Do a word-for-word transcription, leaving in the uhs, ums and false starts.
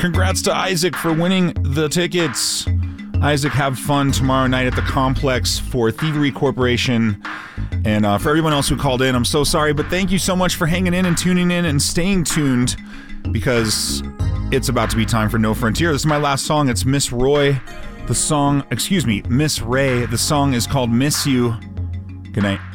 Congrats to Isaac for winning the tickets. Isaac, have fun tomorrow night at the Complex for Thievery Corporation. And uh, for everyone else who called in, I'm so sorry, but thank you so much for hanging in and tuning in and staying tuned, because it's about to be time for No Frontier. This is my last song. It's Miss Roy. The song, excuse me, Miss Ray. The song is called Miss You. Good night.